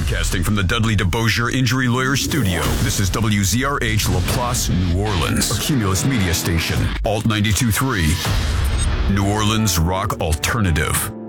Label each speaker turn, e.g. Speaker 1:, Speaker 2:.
Speaker 1: Broadcasting from the Dudley DeBosier Injury Lawyer Studio, this is WZRH LaPlace, New Orleans, a Cumulus media station, Alt 92.3, New Orleans Rock Alternative.